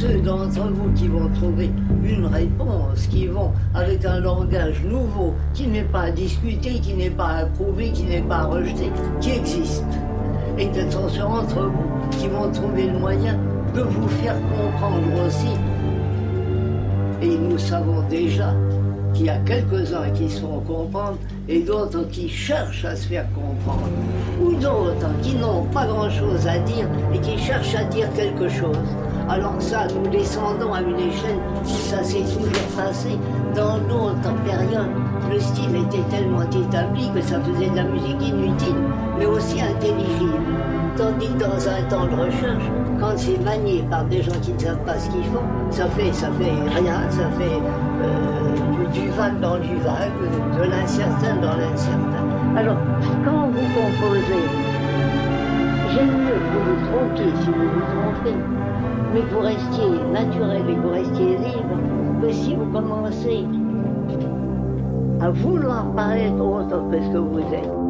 ceux d'entre vous qui vont trouver une réponse, qui vont, avec un langage nouveau, qui n'est pas à discuter, qui n'est pas à approuver, qui n'est pas à rejeter, qui existe. Et de sont ceux entre vous qui vont trouver le moyen de vous faire comprendre aussi. Et nous savons déjà qu'il y a quelques-uns qui se font comprendre et d'autres qui cherchent à se faire comprendre. Ou d'autres qui n'ont pas grand-chose à dire et qui cherchent à dire quelque chose. Alors ça, nous descendons à une échelle où ça s'est toujours passé. Dans d'autres périodes, le style était tellement établi que ça faisait de la musique inutile, mais aussi intelligible. Tandis que dans un temps de recherche, quand c'est manié par des gens qui ne savent pas ce qu'ils font, ça fait rien, ça fait du vague dans du vague, de l'incertain dans l'incertain. Alors, quand vous composez, j'aime mieux que vous vous trompiez si vous vous trompez, mais que vous restiez naturel et que vous restiez libre, que si vous commencez à vouloir paraître autre que ce que vous êtes.